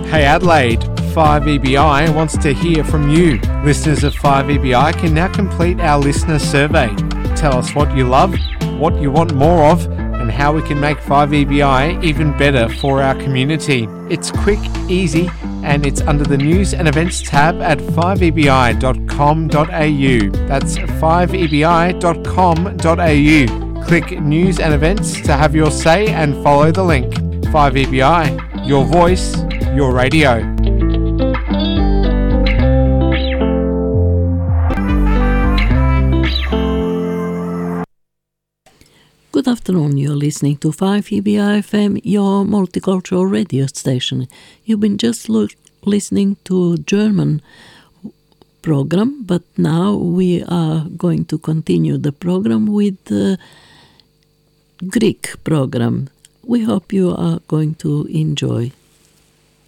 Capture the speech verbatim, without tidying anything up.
Hey Adelaide, five E B I wants to hear from you. Listeners of five E B I can now complete our listener survey. Tell us what you love, what you want more of, and how we can make five E B I even better for our community. It's quick, easy, and it's under the News and Events tab at five E B I dot com dot a u. That's five E B I dot com dot a u. Click News and Events to have your say and follow the link. five E B I, your voice, your radio. Good afternoon, you're listening to five E B I F M, your multicultural radio station. You've been just lo- listening to German program, but now we are going to continue the program with the Greek program. We hope you are going to enjoy.